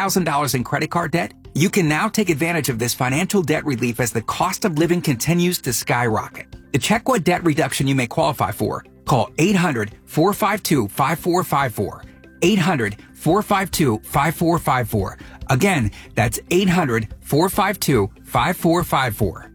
$10,000 in credit card debt? You can now take advantage of this financial debt relief as the cost of living continues to skyrocket. To check what debt reduction you may qualify for, call 800-452-5454. 800-452-5454. Again, that's 800-452-5454.